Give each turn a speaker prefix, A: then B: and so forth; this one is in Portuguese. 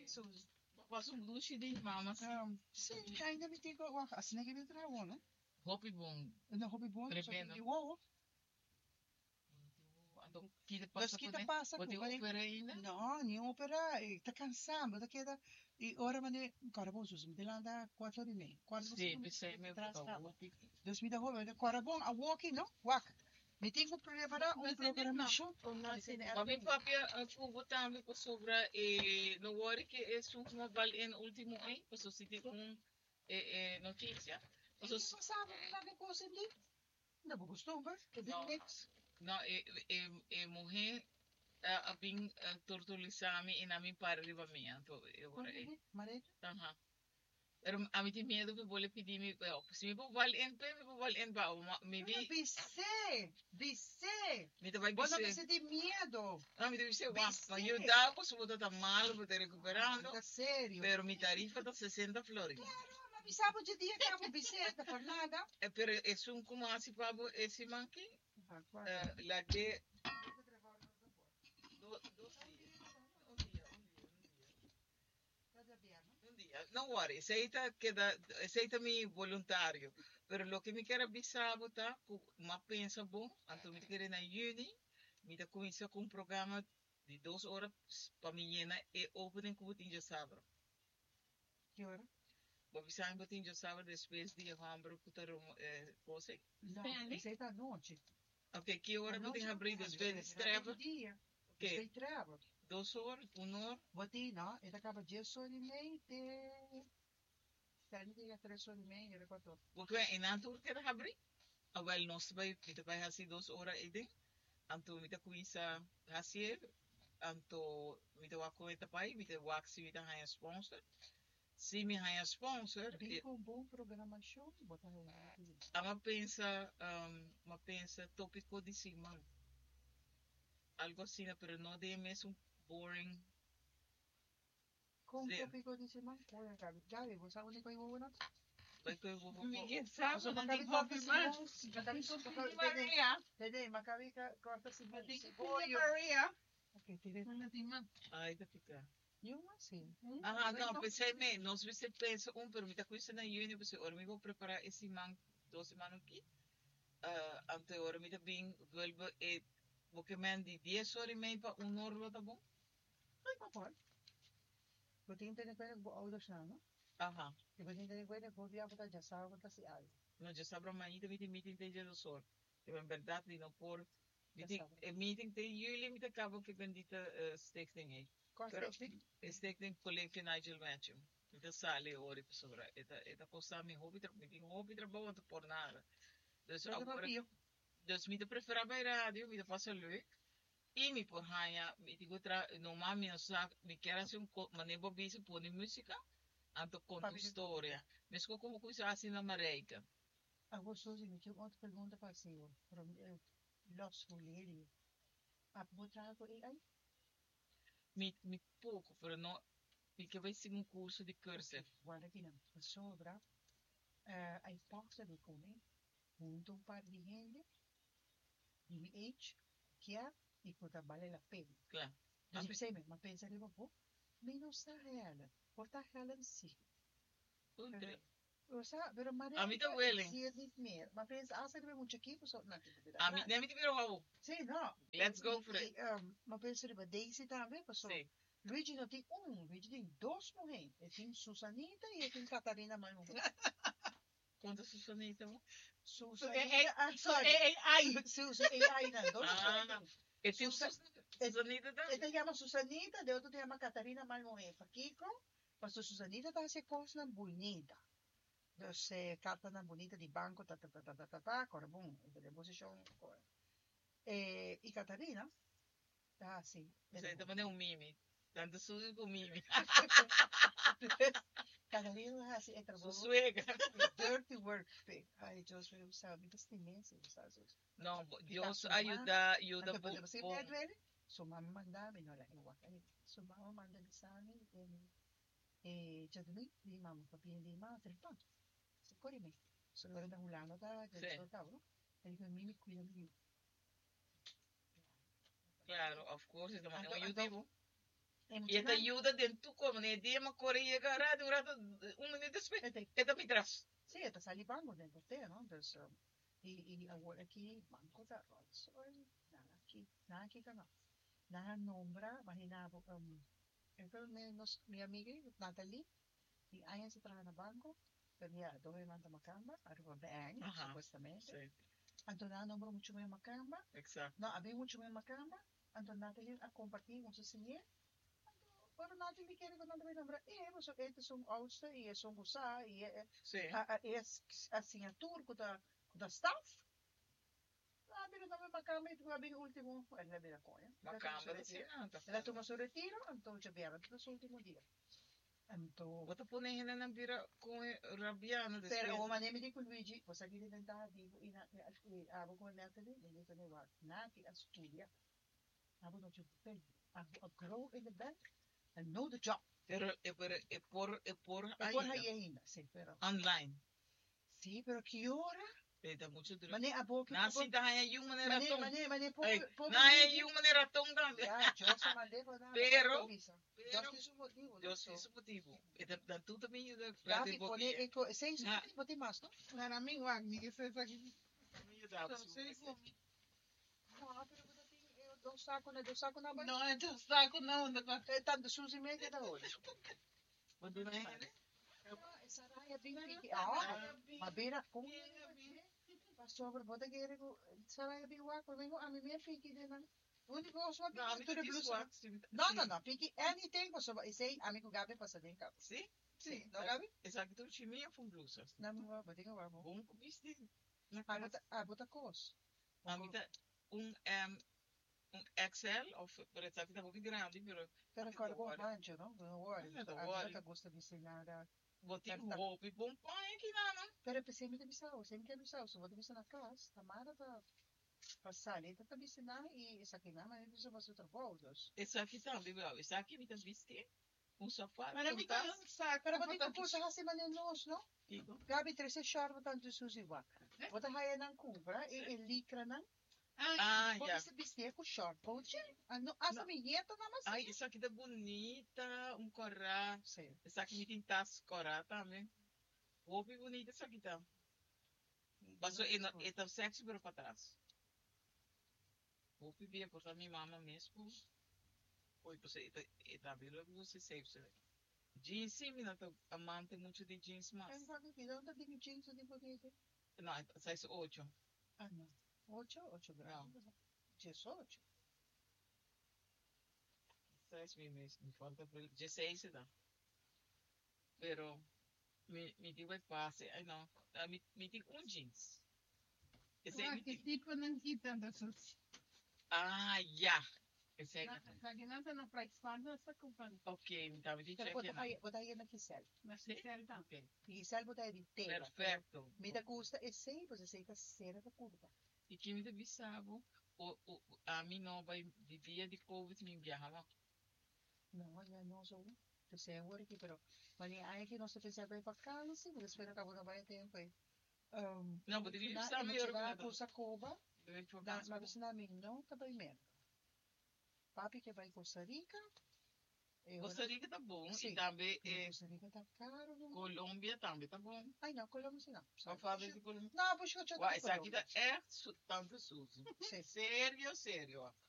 A: Jesus. Pasok luci di mama. Sim, ainda me tem que. Assim é que ele travou, né?
B: Hopi bom.
A: Não, hobby bom.
B: Prevendo. Então, kita
A: Mas
B: passa
A: kita passa
B: por opera ainda?
A: Não, nenhum opera. Está cansado, tá queda. E ora, mas cara, bom, Jesus, me lá da 4h30.
B: Sim, pensei meu
A: trabalho. Deus me dá roupa, cara, bom, a walking, não? Walk. Me tem que preparar programação.
B: Mas papia cubo também para sobra e no worry que é uma vale em último ano, para se ter notícia.
A: Você sabe, não é coisa de. Não, costume, que tem
B: não, morrer a bem torturizar-me e não me para de mim, então eu
A: Mareja?
B: Aham. Pero a mim tem medo que vou lhe pedir me, se me vou vale em pé, me vou vale em baú, me vi.
A: Bisse.
B: Me vai
A: Você precisa de medo.
B: Não, me deve ser mas ajudar, posso botar tá mal, vou te recuperando.
A: Tá sério?
B: Pero mi tarifa tá 60 flores.
A: Claro, mas sabe de dia que eu vou bicicleta por nada.
B: Pero es un como así pabo ese manque. La que un día. No worry, aceita mi voluntario. Pero lo que me quer avisar botar, uma pensa bom, então me quer na juni, me tá começar com um programa de 2 horas para menina e opening que botin já sábado.
A: Que hora?
B: Vou avisar em botin já sábado depois de hambro que tá coisa.
A: Não, aceita à noite.
B: Ok, que hora botin abrir depois treva?
A: Dia.
B: Ok.
A: Treva.
B: 2 horas, 1 hora?
A: Botin, não, ele acaba 10h30 de 3h30, ele contou.
B: Porque em Antur que abrir? Awal nós vai assim 2 horas e ding. Anto mita kuisa hasil, anto mita wako ita pai, mita waxi mita haya sponsor. Se me haya sponsor,
A: bem com bom programa show, botar lá.
B: uma pensa tópico de cima. Algo assim, pero não de mesmo boring.
A: Com tópico de cima, olha, Gabi, você sabe onde que eu vou não?
B: Vai que eu vou.
A: Ninguém sabe, não tem hobby mais. Entendeu? Macabi corta se Maria. Ok, tirei.
B: Ai, tá ficar.
A: E uma assim.
B: Ah, não, pensei mesmo, nós você pensa pero me tá coisa na uni, você ora me vou preparar esse man, 2 semanas aqui. Ante ora me tá bem, vuelvo e porque man de 10 horas e meia para 1 hora, tá bom?
A: Ai, papai. Vou ter que entender que vou deixar, não?
B: Aham.
A: E vou ter que entender que vou viajar já sabe que se ai.
B: Não, já sabe amanhã também tem meeting de dia do sol. É verdade, não por meeting tem jullie met acaba que bendita stichting aí.
A: Qual stichting?
B: Stichting Collective Nigel Matthew. Então sale ori sobre eta cosa mi hobby trabalho não por nada. Dus agora dus me prefere bij radio, me passa leuk. E me por hanya, me digo normal me sac, me quer assim maneira bise pôr música, anto conta história. Mesmo como coisa assim na Mareica.
A: Agora só se me tinha outra pergunta para o senhor. Los Mulheres. A botar com AI?
B: Me pouco, pero não, porque vai ser curso de curso.
A: Guarda aqui não. Sobra, a hipótese de comer, junto par de gente, age, que é, e que trabalha a pena.
B: Claro.
A: Mas eu sei mesmo, mas pensa que eu vou, menos está real, por estar real em si. O sea, pero María,
B: a mí te huele.
A: Sí, es disminuir. Mas pensa, hace que mucho equipo, so, no,
B: a mí te quiero hago.
A: Sí, no.
B: Let's go for it.
A: Mas pensa que Daisy também, pessoal.
B: Sí.
A: Luigi não tem Luigi tem 2 mulheres. Ele tem Susanita e ele tem Catarina mais uma.
B: Quantas Susanita?
A: Susanita, sorry. AI. AI, não. 2
B: ele tem Susanita também.
A: Ele chama Susanita, de outro chama Catarina mais uma. Kiko, mas Susanita tá se coisa bonita. Dus carta na bonita di banco, agora bom, de posição. E Catarina, sim.
B: Você também é mime. Tanto sujo como mime.
A: Catarina, assim, é trabalho.
B: Suega.
A: Dirty work. Ai, Deus meu, sabe, das imensas, sabe?
B: Não, Deus ajuda
A: por. Você me advere? Sua mamãe manda, me não é igual. Sua mamãe manda de sangue, já também, di mamãe, papi, di mamãe, telefone. Corime. Sono da Hulano da tavolo. E dico mi cuida di.
B: Claro, of course, domani aiutiamo. E esta ajuda dentro como né dia uma corre e agora de minuto depois. Esta me traz.
A: Sim, esta sai banco dentro te, não? Então, e agora aqui banco da Rolls Royce, nada aqui canal. Nada nombra, imagina, então minha amiga Natalie, e aí se trabalha no banco, minha dois manda macamba, arriba bem, supostamente. Então nada nombra muito bem macamba.
B: Exato.
A: Não, havia muito bem macamba. Então Natalie a compartilhar com seu senhor. Pero natin di kaya ko nang nombra, so ito song oudste, song usa, assinatura da staff. Sabi na namin makamit, sabi ng ultimo, ano sabi na ko,
B: Macamba de siya.
A: Ela toma seu retiro, então já vieram do último dia. Então,
B: bota po na hina ng bira com rabiano.
A: Pero o manemi di con Luigi, o sa gili ng digo, abo ko na natin, hindi ko na na ki studia. Abo no ju abo grow in the bank. And know the job.
B: Pero por
A: ahí sí, pero
B: online.
A: Sí, pero ¿qué hora?
B: Peda mucho duro.
A: Mane abo que
B: nasi dahil yung manera tong.
A: Mane
B: na yung manera tong gambe.
A: Ya, yo sa mande ko na.
B: Pero
A: Dios
B: es su motivo. Eda dan tu também yung
A: Gabi pone eko seis poti mas, no?
C: Maraming wag ni kasi sa
B: Seis
A: Dos sacos na ba?
C: No, dos sacos não.
A: Tanto susi me que da hoje.
B: Quando na hina?
A: Essa raia bem pique. Mabira com. Pastor, bota que ele saraya bem wa ko vengo ami me pique de nan. Onde go so bem tudo blue. Não, pique anything so I say ami ko gabi pasa din ka.
B: Sim?
A: Sim, no gabi?
B: Exato, tu chimia fun blusas.
A: Não, bota que wa mo.
B: Bom viste.
A: Bota cos.
B: Amita Excel, of per esempio da poco grande,
A: Pero agora com rancho, não? Não worry. Agora gosta de ensinar a
B: botin roupa bom pai que não.
A: Pero sempre de bisau, so vou ensinar na classe, tamara da passar, então também ensinar e isso aqui não, mas isso vai ser outro boldos.
B: Isso aqui também, isso aqui me das viste sofá.
C: Mas me tá saco,
A: pero vou ter que puxar assim manenos, não?
B: Digo.
A: Gabi 13 char tanto susi wa. Vou dar aí na compra e licra não?
B: Ah,
A: já. Você vestir com short, pode? Essa vinheta na mas.
B: Ai, isso aqui tá bonita, corá.
A: Sim.
B: Isso aqui me tem tas corá também. Roupa bonita isso aqui tá. Mas é tão sexy para trás. Roupa bem por minha mama mesmo. Oi, você tá bem logo você sabe. Jeans sim, me não tô amante muito de jeans mas.
A: Não tá de jeans de bonito.
B: Não, size 8.
A: Ah, não. 8 graus. 18.
B: 6 me falta 16 dá. Pero me digo passe, ai não, me digo jeans.
C: Esse é que tipo não quita dessas.
B: Ah, já. Esse é
C: que não tá na price fund essa companhia.
B: Ok, então me diga
A: aqui. Vou dar na Gisele.
C: Na Gisele tá.
B: Ok.
A: Gisele vou dar de tela.
B: Perfeito.
A: Me dá custa e sei, você sei que cera da curva.
B: E que me bisabo, a mim não vai vivia de Covid me viajava.
A: Não, já não sou. Eu sei agora aqui, pero mas aí que nós temos sempre para casa, sim, porque espera acabou não vai tempo aí.
B: Não, mas ele está melhor
A: que a Sacoba. Mas na mim não tá bem mesmo. Papi que vai em Costa Rica.
B: Costa Rica tá bom,
A: sim.
B: E também
A: Costa Rica tá caro. Não?
B: Colômbia também tá bom.
A: Ai não, Colômbia sim não.
B: Só fala de Colômbia.
A: Não, puxa eu te
B: Essa aqui é tanto sujo. Sério.